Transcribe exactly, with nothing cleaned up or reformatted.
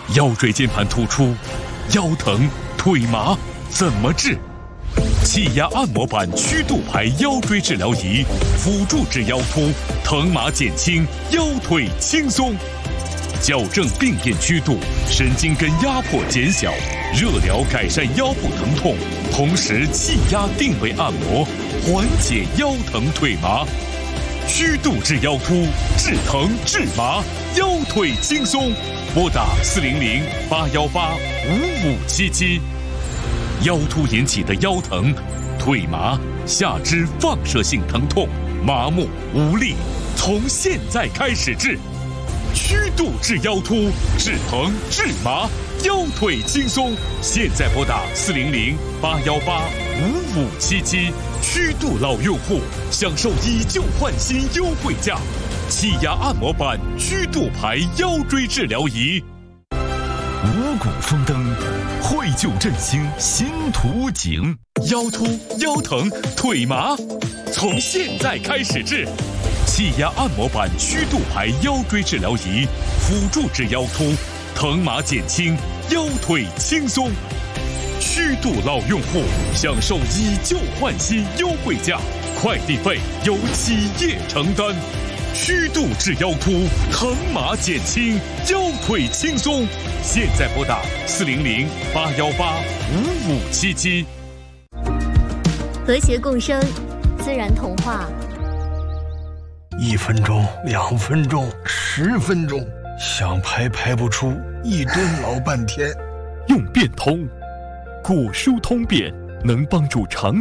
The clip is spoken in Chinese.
腰椎间盘突出、腰疼、腿麻怎么治？气压按摩板曲度排腰椎治疗仪，辅助治腰突，疼麻减轻，腰腿轻松。矫正病变曲度，神经根压迫减小，热疗改善腰部疼痛，同时气压定位按摩，缓解腰疼腿麻。曲度治腰突，治疼治麻，腰腿轻松。拨打四零零八幺八五五七七。腰突引起的腰疼、腿麻、下肢放射性疼痛、麻木无力，从现在开始治。曲度治腰突，治疼治麻，腰腿轻松。现在拨打四零零八幺八五五七七。曲度老用户享受以旧换新优惠价，气压按摩板曲度排腰椎治疗仪。 五谷丰登，惠就振兴新图景。 腰突、腰疼、腿麻，从现在开始治。气压按摩板曲度排腰椎治疗仪，辅助治腰突，疼麻减轻，腰腿轻松。曲度老用户享受以旧换新优惠价，快递费由企业承担。曲度治腰突，疼麻减轻，腰腿轻松。现在拨打四零零八幺八五五七七。 和谐共生，自然童话。 一分钟，两分钟，十分钟，想排排不出，一蹲老半天。 用变通，果蔬通便能帮助肠